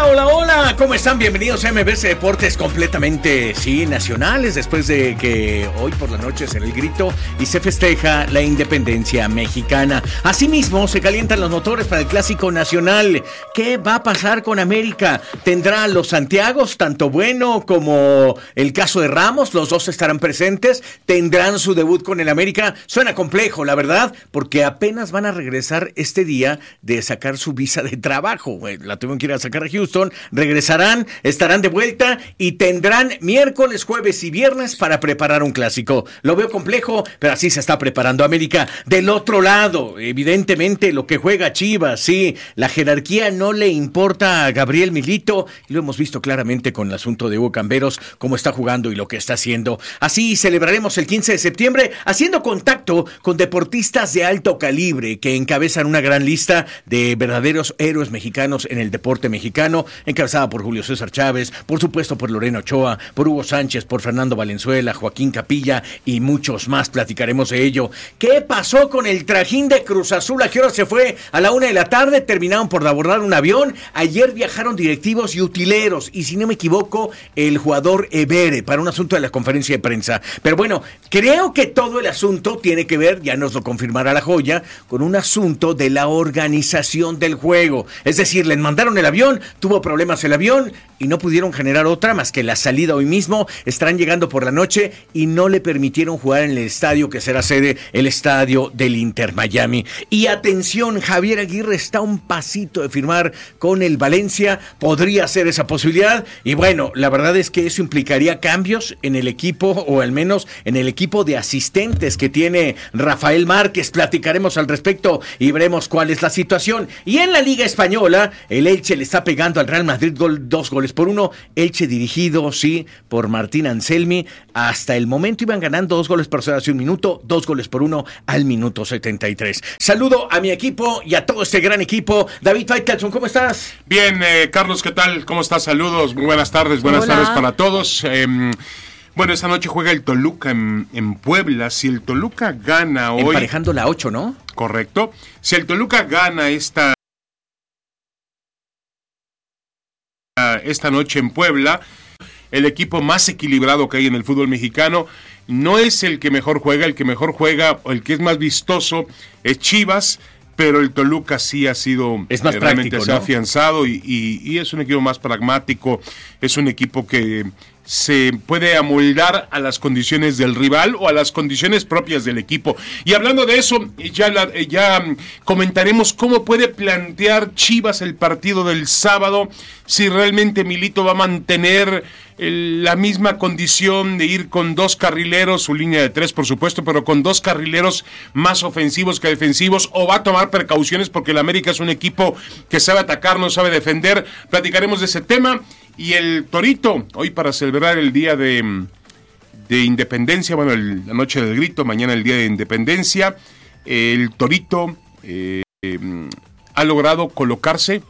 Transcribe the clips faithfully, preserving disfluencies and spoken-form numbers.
hola, hola, ¿cómo están? Bienvenidos a M B C Deportes completamente, sí, nacionales, después de que hoy por la noche será el grito y se festeja la independencia mexicana. Asimismo, se calientan los motores para el Clásico Nacional. ¿Qué va a pasar con América? ¿Tendrá los Santiagos, tanto Bueno como el caso de Ramos? Los dos estarán presentes. ¿Tendrán su debut con el América? Suena complejo, la verdad, porque apenas van a regresar este día de sacar su visa de trabajo. La tuvieron que ir a sacar a Houston, regresarán, estarán de vuelta y tendrán miércoles, jueves y viernes para preparar un clásico. Lo veo complejo, pero así se está preparando América. Del otro lado, evidentemente lo que juega Chivas, sí, la jerarquía no le importa a Gabriel Milito, y lo hemos visto claramente con el asunto de Hugo Camberos, cómo está jugando y lo que está haciendo. Así celebraremos el quince de septiembre haciendo contacto con deportistas de alto calibre que encabezan una gran lista de verdaderos héroes mexicanos en el deporte mexicano, encabezada por Julio César Chávez, por supuesto por Lorena Ochoa, por Hugo Sánchez, por Fernando Valenzuela, Joaquín Capilla y muchos más. Platicaremos de ello. ¿Qué pasó con el trajín de Cruz Azul? ¿A qué hora se fue? A la una de la tarde terminaron por abordar un avión. Ayer viajaron directivos y utileros y, si no me equivoco, el jugador Ebere para un asunto de la conferencia de prensa. Pero bueno, creo que todo el asunto tiene que ver, ya nos lo confirmará la Joya, con un asunto de la organización del juego. Es decir, les mandaron el avión, tuvo problemas el avión y no pudieron generar otra más que la salida hoy mismo. Estarán llegando por la noche y no le permitieron jugar en el estadio que será sede, el estadio del Inter Miami. Y atención, Javier Aguirre está a un pasito de firmar con el Valencia. Podría ser esa posibilidad. Y bueno, la verdad es que eso implicaría cambios en el equipo, o al menos en el equipo de asistentes que tiene Rafael Márquez. Platicaremos al respecto y veremos cuál es la situación. Y en la Liga Española, el Elche le está pegando al Real Madrid gol, dos goles por uno. Elche dirigido, sí, por Martín Anselmi. Hasta el momento iban ganando dos goles por cero hace un minuto, dos goles por uno al minuto setenta y tres. Saludo a mi equipo y a todo este gran equipo. David Faitelson, ¿cómo estás? Bien, eh, Carlos, ¿qué tal? ¿Cómo estás? Saludos, muy buenas tardes, buenas Hola. tardes para todos. Eh, bueno, esta noche juega el Toluca en, en Puebla. Si el Toluca gana hoy... Emparejando la ocho, ¿no? Correcto. Si el Toluca gana esta... esta noche en Puebla, el equipo más equilibrado que hay en el fútbol mexicano, no es el que mejor juega, el que mejor juega, o el que es más vistoso es Chivas, pero el Toluca sí ha sido, es más eh, realmente práctico, se ha ¿no? afianzado y, y, y es un equipo más pragmático, es un equipo que se puede amoldar a las condiciones del rival o a las condiciones propias del equipo. Y hablando de eso, ya, la, ya comentaremos cómo puede plantear Chivas el partido del sábado, si realmente Milito va a mantener el, la misma condición de ir con dos carrileros, su línea de tres por supuesto, pero con dos carrileros más ofensivos que defensivos, o va a tomar precauciones porque el América es un equipo que sabe atacar, no sabe defender. Platicaremos de ese tema. Y el Torito, hoy para celebrar el día de, de Independencia, bueno, el, la noche del grito, mañana el día de Independencia, el Torito eh, eh, ha logrado colocarse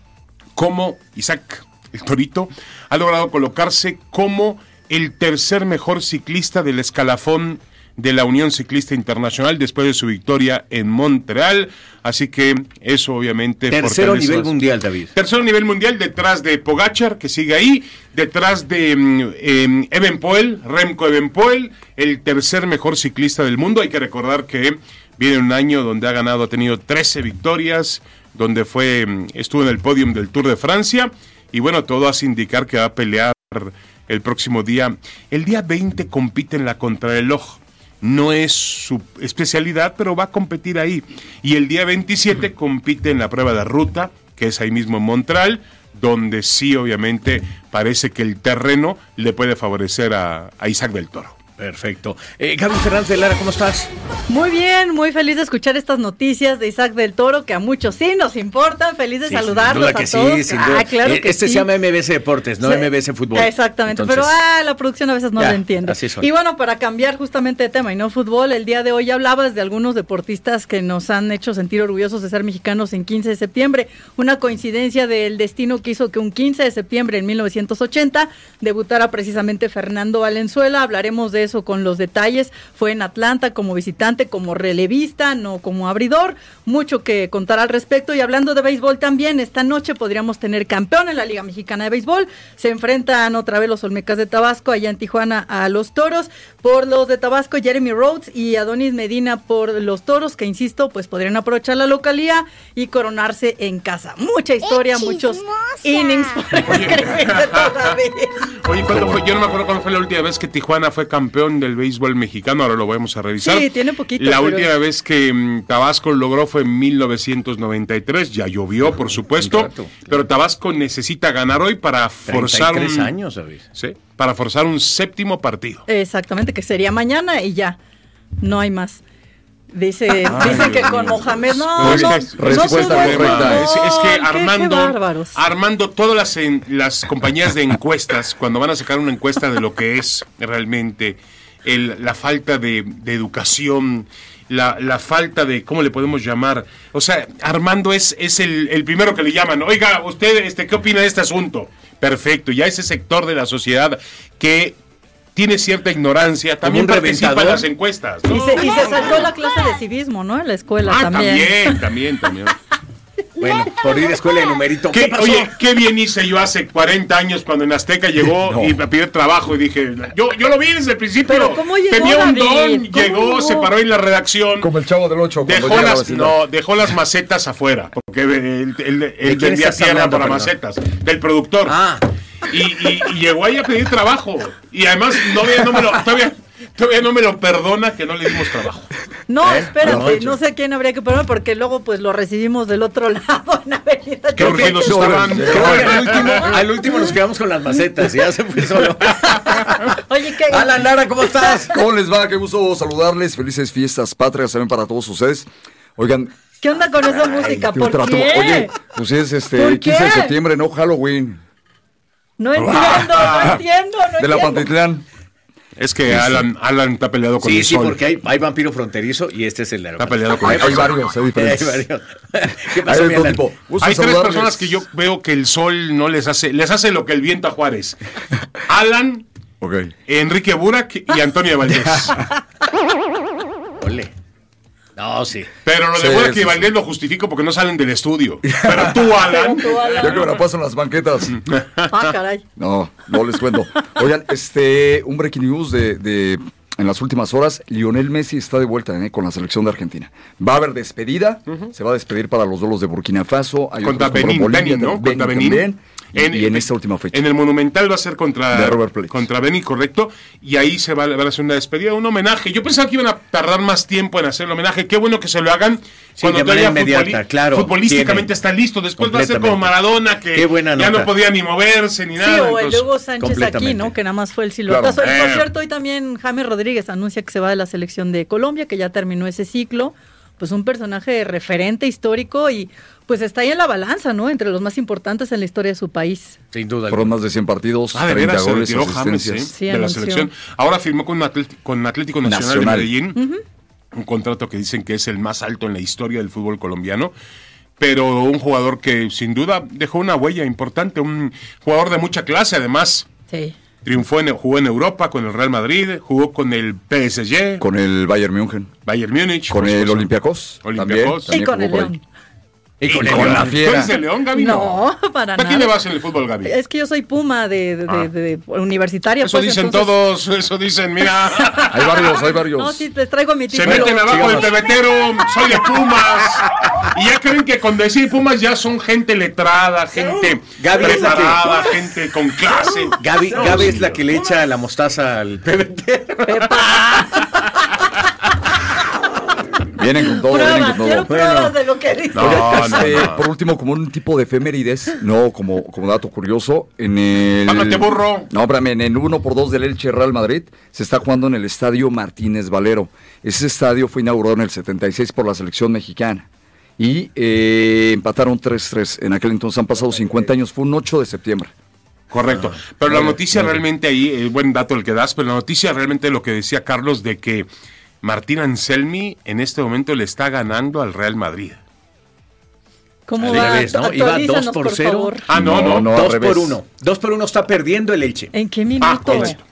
como, Isaac, el Torito, ha logrado colocarse como el tercer mejor ciclista del escalafón de la Unión Ciclista Internacional después de su victoria en Montreal, así que eso obviamente... Tercero nivel las... mundial, David. Tercero nivel mundial, detrás de Pogačar, que sigue ahí, detrás de eh, Evenepoel, Remco Evenepoel, el tercer mejor ciclista del mundo. Hay que recordar que viene un año donde ha ganado, ha tenido trece victorias, donde fue estuvo en el podium del Tour de Francia, y bueno, todo hace indicar que va a pelear el próximo día. El día veinte compite en la contrarreloj. No es su especialidad, pero va a competir ahí. Y el día veintisiete compite en la prueba de ruta, que es ahí mismo en Montreal, donde sí, obviamente, parece que el terreno le puede favorecer a, a Isaac del Toro. Perfecto. Eh, Gaby Fernández de Lara, ¿cómo estás? Muy bien, muy feliz de escuchar estas noticias de Isaac del Toro, que a muchos sí nos importan. Feliz de sí, saludarlos a que todos. Sí, sin duda. Ah, claro que este sí. se llama M B C Deportes, no sí. M B C Fútbol. Exactamente, Entonces, pero ah, la producción a veces no ya, lo entiende. Así son. Y bueno, para cambiar justamente de tema y no fútbol, el día de hoy hablabas de algunos deportistas que nos han hecho sentir orgullosos de ser mexicanos en quince de septiembre. Una coincidencia del destino que hizo que un quince de septiembre en mil novecientos ochenta debutara precisamente Fernando Valenzuela. Hablaremos de regreso con los detalles. Fue en Atlanta como visitante, como relevista, no como abridor. Mucho que contar al respecto. Y hablando de béisbol también, esta noche podríamos tener campeón en la Liga Mexicana de Béisbol. Se enfrentan otra vez los Olmecas de Tabasco allá en Tijuana a los Toros. Por los de Tabasco, Jeremy Rhodes y Adonis Medina por los Toros, que insisto, pues podrían aprovechar la localía y coronarse en casa. Mucha historia, muchos innings por escribirse todavía. Oye, ¿cuándo fue? Yo no me acuerdo cuándo fue la última vez que Tijuana fue campeón del béisbol mexicano, ahora lo vamos a revisar. Sí, tiene poquito. La pero... última vez que um, Tabasco lo logró fue en mil novecientos noventa y tres, ya llovió, por supuesto, pero Tabasco necesita ganar hoy para forzar treinta y tres un... años, ¿sabes? Sí, para forzar un séptimo partido. Exactamente, que sería mañana y ya, no hay más. Dice, Ay, dice que con Mohamed no, es no, que, no, respuesta no, correcta. Es, es que Armando, qué, qué Armando, todas las, en, las compañías de encuestas, cuando van a sacar una encuesta de lo que es realmente el, la falta de, de educación, la, la falta de, ¿cómo le podemos llamar? O sea, Armando es, es el, el primero que le llaman. Oiga, usted, este, ¿qué opina de este asunto? Perfecto, ya ese sector de la sociedad que tiene cierta ignorancia, también participa en las encuestas. ¿No? Y, se, y se saltó la clase de civismo, ¿no? En la escuela ah, también. también, también, también. Bueno, por ir a escuela de numerito. ¿Qué, ¿Qué pasó? Oye, qué bien hice yo hace cuarenta años cuando en Azteca llegó no. y me pidió trabajo y dije, yo, yo lo vi desde el principio. Pero ¿cómo llegó, tenía un David? don, ¿Cómo llegó, llegó? se paró en la redacción. Como el Chavo del Ocho. Dejó las, no, dejó las macetas afuera, porque él, él, él vendía tierra para macetas, del productor. Ah. Y, y, y llegó ahí a pedir trabajo. Y además no, no me lo, todavía, todavía no me lo perdona que no le dimos trabajo. No, ¿Eh? espérate, no sé quién habría que perdonar porque luego pues lo recibimos del otro lado en Avenida. Creo que nos estaban... Creo que al último, al último nos quedamos con las macetas y ya se fue solo. Oye, ¿qué? Alan Lara, ¿cómo estás? ¿Cómo les va? Qué gusto saludarles. Felices fiestas patrias también para todos ustedes. Oigan... ¿Qué onda con esa música? ¿Por trato, qué? Oye, pues es este quince de septiembre, no Halloween. No entiendo, no entiendo, no De la entiendo. Pantitlán. Es que Alan, Alan está peleado con sí, el sí, sol. Sí, porque hay, hay vampiro fronterizo y este es el de Está peleado con hay, el sol. Hay varios, hay diferentes. Hay varios. ¿Qué pasó, hay mi Alan? tipo. Hay tres personas que yo veo que el sol no les hace, les hace lo que el viento a Juárez. Alan, okay. Enrique Burak y Antonio Valdés. Ole. No, sí. Pero lo de sí, Burak y sí, Valdés sí. lo justifico porque no salen del estudio. Pero tú, Alan. Tú, Alan. Ya que me la paso en las banquetas. Ah, caray. No, no les cuento. Oigan, este, un breaking news de, de en las últimas horas, Lionel Messi está de vuelta eh, con la selección de Argentina. Va a haber despedida, uh-huh. se va a despedir para los duelos de Burkina Faso. Hay contra Benín, Bolivia, Benín, ¿no? Benín Contra Benín. También, y, en, y en esta última fecha. En el Monumental va a ser contra, de River Plate. contra Benín, correcto. Y ahí se va, va a hacer una despedida, un homenaje. Yo pensaba que iban a tardar más tiempo en hacer el homenaje. Qué bueno que se lo hagan sí, cuando de manera todavía inmediata, futboli- claro, futbolísticamente tiene. está listo. Después va a ser como Maradona, que Qué buena ya nota. no podía ni moverse ni Sí, nada. o el entonces, Hugo Sánchez aquí, ¿no? Que nada más fue el silotazo. Claro. Y por Eh. cierto, hoy también James Rodríguez anuncia que se va de la selección de Colombia, que ya terminó ese ciclo. Pues un personaje referente histórico y pues está ahí en la balanza, ¿no? Entre los más importantes en la historia de su país. Sin duda. Fueron más de cien partidos, Ah, de treinta veras, se goles, retiró James, asistencias. ¿eh? Sí, de la anunció. selección. Ahora firmó con, Atlético, con Atlético Nacional, Nacional. de Medellín. Uh-huh. Un contrato que dicen que es el más alto en la historia del fútbol colombiano. Pero un jugador que sin duda dejó una huella importante. Un jugador de mucha clase, además. Sí. Triunfó en, jugó en Europa con el Real Madrid, jugó con el P S G, Con el Bayern München. Bayern Múnich, Con el Olympiacos. Olympiacos. También, Y con el también jugó por León. ahí. Y con, Y el con León. la fiera. ¿Tú eres de León, Gaby? No, para ¿A nada. quién le vas en el fútbol, Gaby? Es que yo soy Puma de, de, Ah. de, de- de universitaria. Eso pues, dicen entonces- todos, eso dicen, mira. Hay varios, hay varios. No, sí, les traigo mi Se título. meten abajo del sigamos. pebetero, soy de Pumas. Y ya creen que con decir Pumas ya son gente letrada, gente Gaby es la que- preparada, gente con clase. Gaby, Gaby es la que le echa la mostaza al P B T. Vienen con todo, Pruebas, vienen con quiero todo. pruebas de lo que dice. No, Oigan, no, este, no. Por último, como un tipo de efemérides, no como, como dato curioso, en el... Págate, burro. No, espérame, en el uno por dos del Elche Real Madrid se está jugando en el estadio Martínez Valero. Ese estadio fue inaugurado en el setenta y seis por la selección mexicana. Y eh, empataron tres tres. En aquel entonces han pasado cincuenta años, fue un ocho de septiembre. Correcto. Pero la noticia realmente ahí, eh, buen dato el que das, pero la noticia realmente lo que decía Carlos de que Martín Anselmi en este momento le está ganando al Real Madrid. ¿Cómo Al va? revés, ¿no? Iba Actualízanos, dos por por cero. favor. Ah, no, no. No, no. al Dos revés. por uno. Dos por uno está perdiendo el Elche. ¿En qué Ah, minuto? con-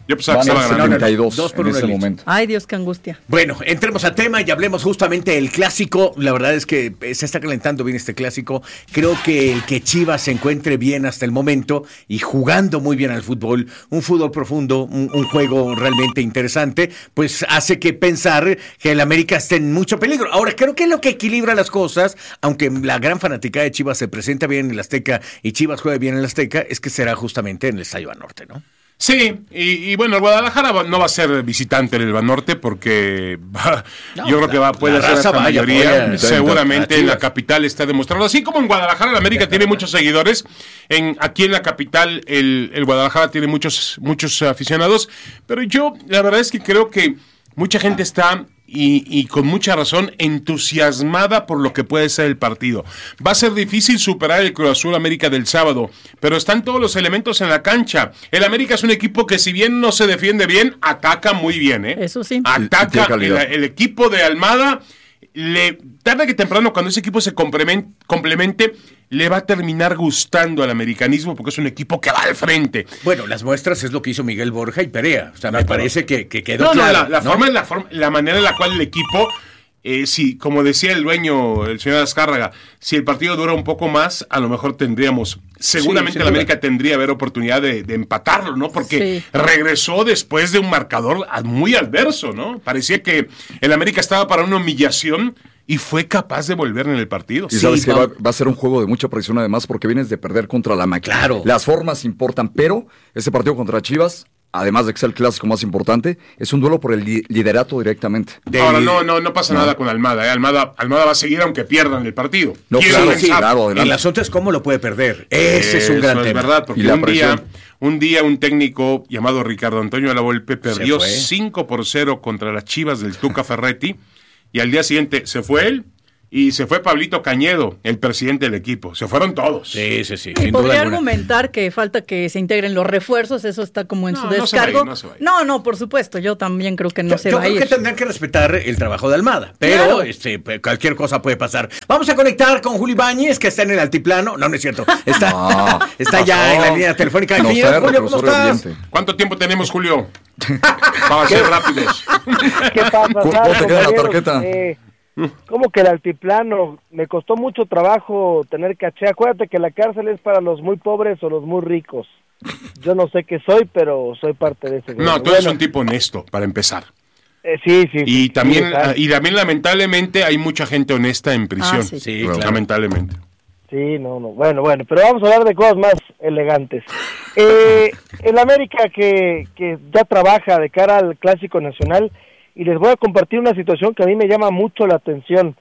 Yo pensaba que estaba ganando. setenta y dos Dos por en uno ese el Leeds. momento. Ay, Dios, qué angustia. Bueno, entremos a tema y hablemos justamente del clásico. La verdad es que se está calentando bien este clásico. Creo que el que Chivas se encuentre bien hasta el momento y jugando muy bien al fútbol, un fútbol profundo, un, un juego realmente interesante, pues hace que pensar que el América esté en mucho peligro. Ahora, creo que lo que equilibra las cosas, aunque la gran fanática de Chivas se presenta bien en el Azteca y Chivas juega bien en el Azteca, es que será justamente en el Estadio Banorte, ¿no? Sí, y, y bueno, el Guadalajara no va a ser visitante en el Banorte porque va, No, yo creo que va, puede la ser raza hasta vaya, mayoría, apoya, seguramente a en la Chivas. capital está demostrado. Así como en Guadalajara, el América tiene muchos seguidores, en aquí en la capital el, el Guadalajara tiene muchos, muchos aficionados, pero yo la verdad es que creo que mucha gente está... Y, y con mucha razón, entusiasmada por lo que puede ser el partido. Va a ser difícil superar el Cruz Azul América del sábado, pero están todos los elementos en la cancha. El América es un equipo que, si bien no se defiende bien, ataca muy bien, ¿eh? Eso sí. Ataca. El, el equipo de Almada, le, tarde que temprano, cuando ese equipo se complemente, complemente, le va a terminar gustando al americanismo porque es un equipo que va al frente. Bueno, las muestras es lo que hizo Miguel Borja y Perea. O sea, me No, parece que, que quedó No, claro. no, la, la ¿no? forma es la forma, la manera en la cual el equipo, eh, sí, como decía el dueño, el señor Azcárraga, si el partido dura un poco más, a lo mejor tendríamos, seguramente Sí, el sin América duda. tendría haber oportunidad de, de empatarlo, ¿no? Porque Sí. regresó después de un marcador muy adverso, ¿no? Parecía que el América estaba para una humillación y fue capaz de volver en el partido. Y sabes Sí, que va- va, va a ser un juego de mucha presión además porque vienes de perder contra la máquina. Claro. Las formas importan, pero ese partido contra Chivas, además de que sea el clásico más importante, es un duelo por el li- liderato directamente. De- Ahora, no, no, no pasa nada con Almada, ¿eh? Almada, Almada va a seguir aunque pierdan el partido. No, Quiero claro, pensar. sí, claro, adelante. El asunto es cómo lo puede perder. Ese es un Eso gran es tema. verdad, porque Y la un día, presión. un día un técnico llamado Ricardo Antonio de la Volpe perdió fue. cinco por cero contra las Chivas del Tuca Ferretti y al día siguiente se fue él y se fue Pablito Cañedo, el presidente del equipo. Se fueron todos. Sí, sí, sí. Y sin duda podría alguna. argumentar que falta que se integren los refuerzos, eso está como en No, su no se va a ir, descargo. no se va a ir. no, no, por supuesto, yo también creo que no Yo, se yo va a creo ir. que tendrán que respetar el trabajo de Almada, pero Claro. este, pues, cualquier cosa puede pasar. Vamos a conectar con Julio Ibáñez, que está en el altiplano. No, no es cierto. Está, No, está ya pasó. en la línea telefónica. No Querido sé, Julio, ¿cómo profesor estás? Oriente. ¿Cuánto tiempo tenemos, Julio? Vamos a ser rápidos. ¿Qué pasa, ¿Cómo Sal, te queda la compañeros? tarjeta? Eh, ¿Cómo que el altiplano? Me costó mucho trabajo tener caché. Acuérdate que la cárcel es para los muy pobres o los muy ricos. Yo no sé qué soy, pero soy parte de ese No, grupo. tú eres Bueno, un tipo honesto, para empezar. eh, sí, sí. Y sí, también, sí, Sal. y también lamentablemente hay mucha gente honesta en prisión. Ah, sí. Sí, Bueno. claro. Lamentablemente. Sí, no, no. Bueno, bueno, pero vamos a hablar de cosas más elegantes. Eh, el América que, que ya trabaja de cara al Clásico Nacional, y les voy a compartir una situación que a mí me llama mucho la atención.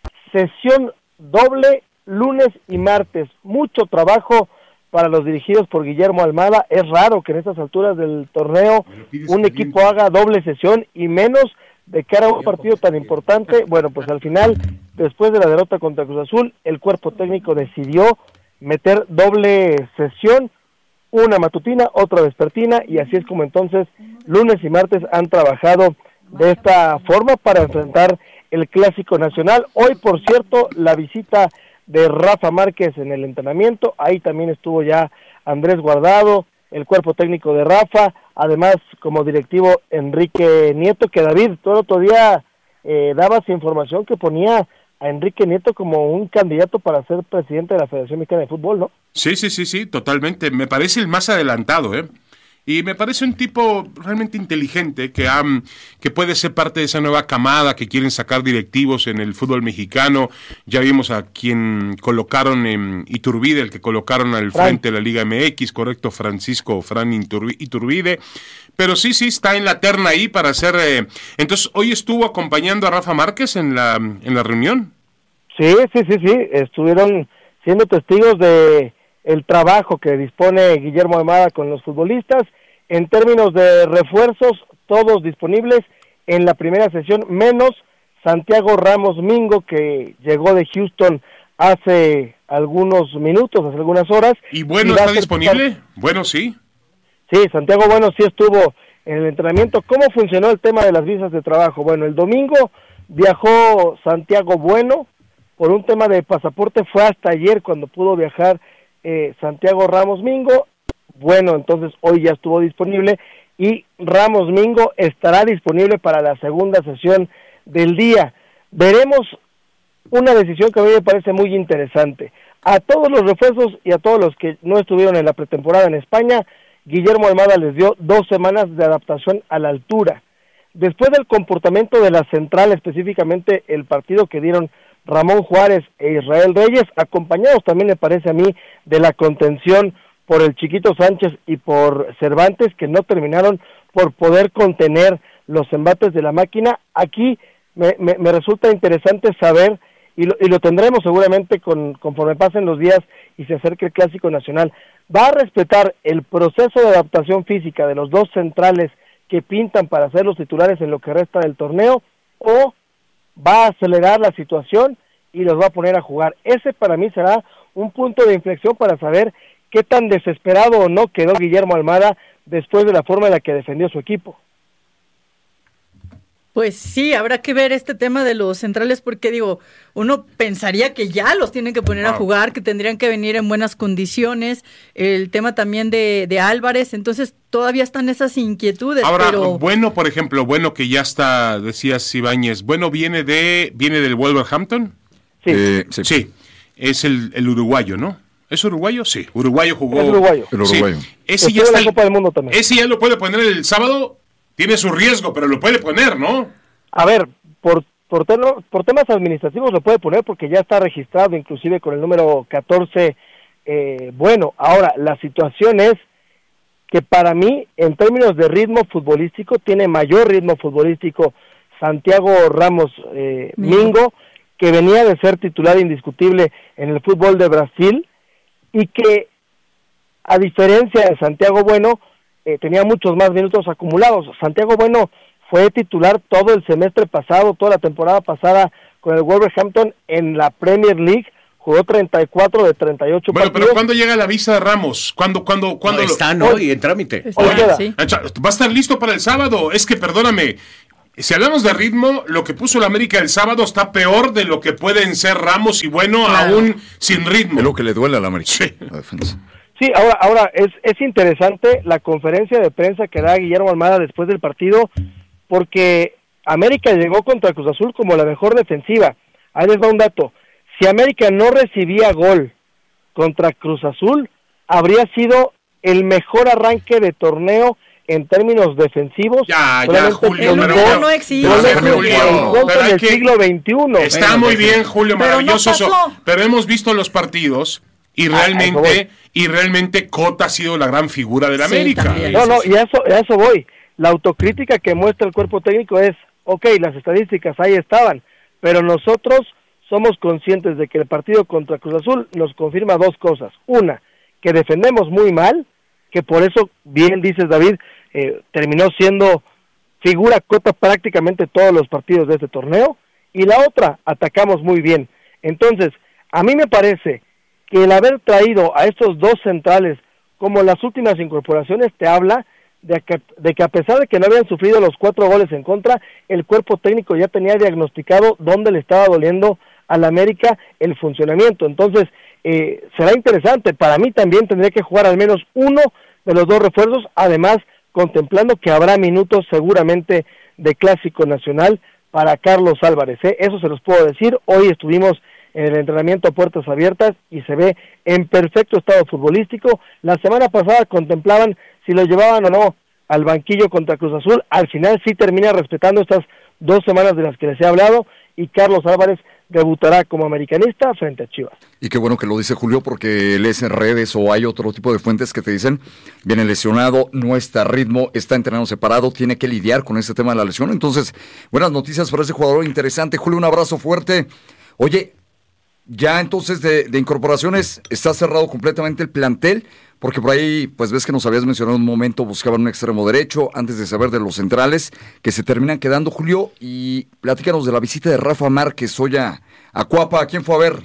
Sesión doble lunes y martes. Mucho trabajo para los dirigidos por Guillermo Almada. Es raro que en estas alturas del torneo un equipo haga doble sesión y menos de cara a un partido tan importante. Bueno, pues al final, después de la derrota contra Cruz Azul, el cuerpo técnico decidió meter doble sesión, una matutina, otra vespertina, y así es como entonces lunes y martes han trabajado de esta forma para enfrentar el Clásico Nacional. Hoy, por cierto, la visita de Rafa Márquez en el entrenamiento, ahí también estuvo ya Andrés Guardado, el cuerpo técnico de Rafa, además como directivo Enrique Nieto, que David, todo el otro día eh, dabas información que ponía a Enrique Nieto como un candidato para ser presidente de la Federación Mexicana de Fútbol, ¿no? Sí, sí, sí, sí, totalmente. Me parece el más adelantado, ¿eh? Y me parece un tipo realmente inteligente que, ha, que puede ser parte de esa nueva camada que quieren sacar directivos en el fútbol mexicano. Ya vimos a quien colocaron en Iturbide, el que colocaron al Fran. frente de la Liga M X, correcto, Francisco Fran Iturbi- Iturbide. Pero sí, sí, está en la terna ahí para hacer... Eh... Entonces, ¿hoy estuvo acompañando a Rafa Márquez en la, en la reunión? Sí, sí, sí, sí, estuvieron siendo testigos de el trabajo que dispone Guillermo Almada con los futbolistas. En términos de refuerzos, todos disponibles en la primera sesión, menos Santiago Ramos Mingo, que llegó de Houston hace algunos minutos, hace algunas horas. ¿Y bueno, va a está ser- disponible? Bueno, sí. Sí, Santiago Bueno sí estuvo en el entrenamiento. ¿Cómo funcionó el tema de las visas de trabajo? Bueno, el domingo viajó Santiago Bueno, por un tema de pasaporte fue hasta ayer cuando pudo viajar eh, Santiago Ramos Mingo. Bueno, entonces hoy ya estuvo disponible y Ramos Mingo estará disponible para la segunda sesión del día. Veremos una decisión que a mí me parece muy interesante. A todos los refuerzos y a todos los que no estuvieron en la pretemporada en España, Guillermo Almada les dio dos semanas de adaptación a la altura. Después del comportamiento de la central, específicamente el partido que dieron Ramón Juárez e Israel Reyes, acompañados también me parece a mí de la contención por el Chiquito Sánchez y por Cervantes, que no terminaron por poder contener los embates de la máquina. Aquí me, me, me resulta interesante saber, y lo, y lo tendremos seguramente con, conforme pasen los días y se acerque el Clásico Nacional, ¿va a respetar el proceso de adaptación física de los dos centrales que pintan para ser los titulares en lo que resta del torneo, o va a acelerar la situación y los va a poner a jugar? Ese para mí será un punto de inflexión para saber qué tan desesperado o no quedó Guillermo Almada después de la forma en la que defendió su equipo. Pues sí, habrá que ver este tema de los centrales, porque digo, uno pensaría que ya los tienen que poner a jugar, que tendrían que venir en buenas condiciones, el tema también de, de Álvarez, entonces todavía están esas inquietudes. Ahora, pero... Bueno, por ejemplo, Bueno, que ya está, decías Ibáñez, Bueno viene de viene del Wolverhampton. Sí, Eh, sí. Sí, es el, el uruguayo, ¿no? ¿Es uruguayo? Sí, uruguayo jugó. Es uruguayo. El uruguayo. Sí. Ese ya Estuvo en está. la Copa del Mundo también. Ese ya lo puede poner el sábado. Tiene su riesgo, pero lo puede poner, ¿no? A ver, por por, teno, por temas administrativos lo puede poner porque ya está registrado inclusive con el número catorce. Eh, bueno, ahora la situación es que para mí, en términos de ritmo futbolístico, tiene mayor ritmo futbolístico Santiago Ramos eh, Mingo, que venía de ser titular indiscutible en el fútbol de Brasil, y que, a diferencia de Santiago Bueno, eh, tenía muchos más minutos acumulados. Santiago Bueno fue titular todo el semestre pasado, toda la temporada pasada con el Wolverhampton en la Premier League, jugó treinta y cuatro de treinta y ocho bueno, partidos. pero ¿cuándo llega la visa de Ramos? ¿Cuándo, cuándo, cuándo No, lo- está, ¿no? Y en trámite. Está, Oye, sí. Va a estar listo para el sábado. Es que, perdóname, si hablamos de ritmo, lo que puso el América el sábado está peor de lo que pueden ser Ramos y Bueno, Claro. aún sin ritmo. Es lo que le duele a la América. Sí. La defensa. Sí, ahora, ahora es, es interesante la conferencia de prensa que da Guillermo Almada después del partido, porque América llegó contra Cruz Azul como la mejor defensiva. Ahí les va un dato: si América no recibía gol contra Cruz Azul, habría sido el mejor arranque de torneo en términos defensivos. Ya, ya, Solamente Julio, El un pero- número gol- no existe. gol de Pero, Julio Julio, en contra pero hay del que- siglo veintiuno. Está Bueno, muy pues, bien, Julio, pero no maravilloso eso. pasó. Pero hemos visto los partidos y Ah, a eso realmente, voy. y realmente Cota ha sido la gran figura del Sí, América. también. No, no, y a eso, a eso voy. La autocrítica que muestra el cuerpo técnico es, ok, las estadísticas ahí estaban, pero nosotros somos conscientes de que el partido contra Cruz Azul nos confirma dos cosas. Una, que defendemos muy mal, que por eso, bien dices David, eh, terminó siendo figura Cota prácticamente todos los partidos de este torneo, y la otra, atacamos muy bien. Entonces, a mí me parece que el haber traído a estos dos centrales como las últimas incorporaciones te habla de que, de que a pesar de que no habían sufrido los cuatro goles en contra, el cuerpo técnico ya tenía diagnosticado dónde le estaba doliendo al América el funcionamiento. Entonces, eh, será interesante. Para mí también tendría que jugar al menos uno de los dos refuerzos, además contemplando que habrá minutos seguramente de Clásico Nacional para Carlos Álvarez, ¿eh? Eso se los puedo decir. Hoy estuvimos en el entrenamiento a puertas abiertas y se ve en perfecto estado futbolístico. La semana pasada contemplaban si lo llevaban o no al banquillo contra Cruz Azul. Al final sí termina respetando estas dos semanas de las que les he hablado, y Carlos Álvarez debutará como americanista frente a Chivas. Y qué bueno que lo dice Julio, porque lees en redes o hay otro tipo de fuentes que te dicen, viene lesionado, no está a ritmo, está entrenando separado, tiene que lidiar con este tema de la lesión. Entonces, buenas noticias para ese jugador interesante. Julio, un abrazo fuerte. Oye, ya entonces de, de incorporaciones, ¿está cerrado completamente el plantel? Porque por ahí, pues ves que nos habías mencionado en un momento, buscaban un extremo derecho, antes de saber de los centrales, que se terminan quedando, Julio, y platícanos de la visita de Rafa Márquez hoy a, a Cuapa. ¿A quién fue a ver?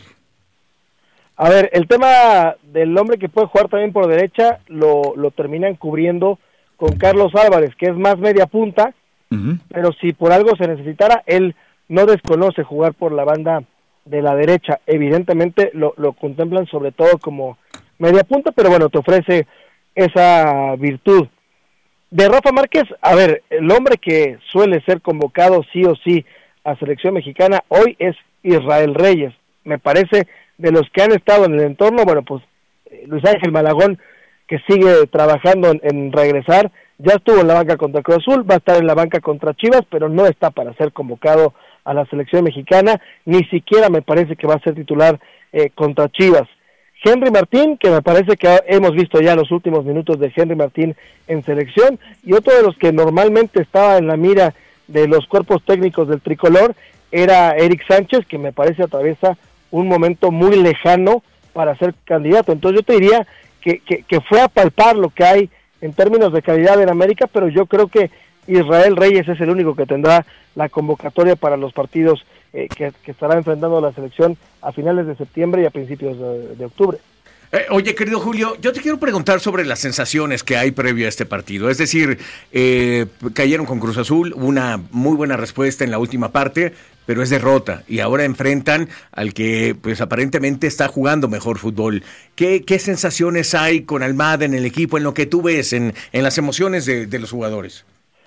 A ver, el tema del hombre que puede jugar también por derecha lo, lo terminan cubriendo con Carlos Álvarez, que es más media punta, Uh-huh. pero si por algo se necesitara, él no desconoce jugar por la banda de la derecha. Evidentemente lo, lo contemplan sobre todo como media punta, pero bueno, te ofrece esa virtud. De Rafa Márquez, a ver, el hombre que suele ser convocado sí o sí a selección mexicana hoy es Israel Reyes. Me parece, de los que han estado en el entorno, bueno, pues eh, Luis Ángel Malagón, que sigue trabajando en, en regresar, ya estuvo en la banca contra Cruz Azul, va a estar en la banca contra Chivas, pero no está para ser convocado a la selección mexicana, ni siquiera me parece que va a ser titular eh, contra Chivas. Henry Martín, que me parece que hemos visto ya los últimos minutos de Henry Martín en selección, y otro de los que normalmente estaba en la mira de los cuerpos técnicos del tricolor era Eric Sánchez, que me parece atraviesa un momento muy lejano para ser candidato. Entonces yo te diría que, que, que fue a palpar lo que hay en términos de calidad en América, pero yo creo que Israel Reyes es el único que tendrá la convocatoria para los partidos eh, que, que estará enfrentando la selección a finales de septiembre y a principios de, de octubre. Eh, oye, querido Julio, yo te quiero preguntar sobre las sensaciones que hay previo a este partido. Es decir, eh, cayeron con Cruz Azul, una muy buena respuesta en la última parte, pero es derrota. Y ahora enfrentan al que pues aparentemente está jugando mejor fútbol. ¿Qué, qué sensaciones hay con Almada en el equipo, en lo que tú ves, en, en las emociones de, de los jugadores?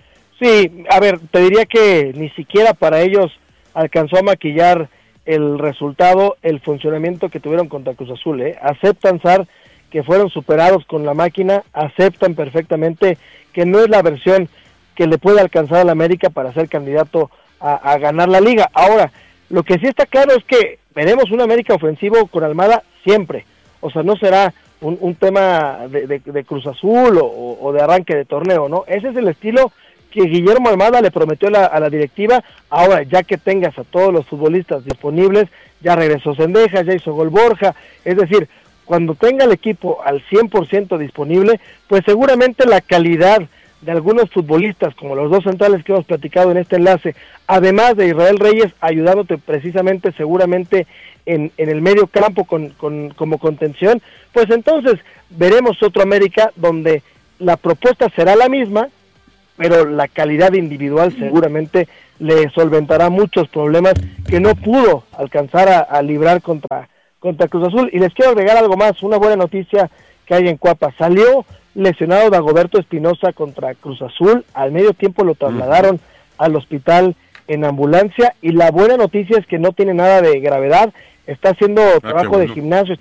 Sí, a ver, te diría que ni siquiera para ellos alcanzó a maquillar el resultado, el funcionamiento que tuvieron contra Cruz Azul, ¿eh? Aceptan, Sar, que fueron superados con la máquina, aceptan perfectamente que no es la versión que le puede alcanzar al América para ser candidato a, a ganar la liga. Ahora, lo que sí está claro es que veremos un América ofensivo con Almada siempre, o sea, no será un, un tema de, de, de Cruz Azul o, o de arranque de torneo, ¿no? Ese es el estilo que Guillermo Almada le prometió a la, a la directiva. Ahora, ya que tengas a todos los futbolistas disponibles, ya regresó Cendejas, ya hizo gol Borja, es decir, cuando tenga el equipo al cien por ciento disponible, pues seguramente la calidad de algunos futbolistas, como los dos centrales que hemos platicado en este enlace, además de Israel Reyes, ayudándote precisamente seguramente en, en el medio campo con, con, como contención, pues entonces veremos otro América donde la propuesta será la misma, pero la calidad individual seguramente le solventará muchos problemas que no pudo alcanzar a, a librar contra, contra Cruz Azul. Y les quiero agregar algo más, una buena noticia que hay en Cuapa. Salió lesionado Dagoberto Espinosa contra Cruz Azul, al medio tiempo lo trasladaron al hospital en ambulancia, y la buena noticia es que no tiene nada de gravedad, está haciendo trabajo ah, bueno. de gimnasio,